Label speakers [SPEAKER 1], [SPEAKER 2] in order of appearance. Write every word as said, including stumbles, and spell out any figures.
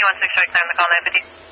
[SPEAKER 1] one six right time, the call nine fifty.